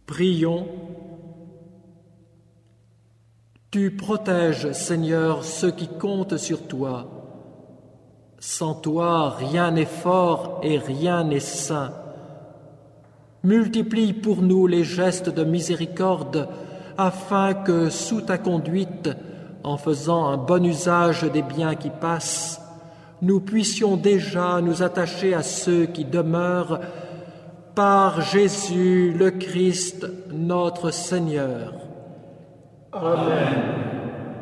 Prions. Tu protèges, Seigneur, ceux qui comptent sur toi. Sans toi, rien n'est fort et rien n'est saint. Multiplie pour nous les gestes de miséricorde, afin que, sous ta conduite, en faisant un bon usage des biens qui passent, nous puissions déjà nous attacher à ceux qui demeurent, par Jésus le Christ, notre Seigneur. Amen.